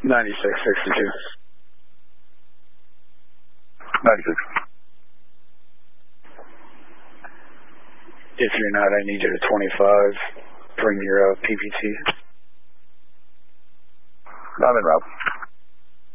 9662. 96. If you're not, I need you to 25. Bring your PPT. I'm in route.